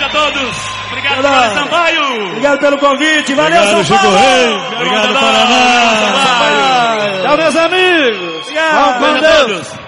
a todos. Obrigado, Paulo Sampaio. Obrigado pelo convite. Valeu, obrigado, São Paulo. Chico Rei. Obrigado, Paraná. Tchau, meus amigos. Obrigado. Beijo a todos.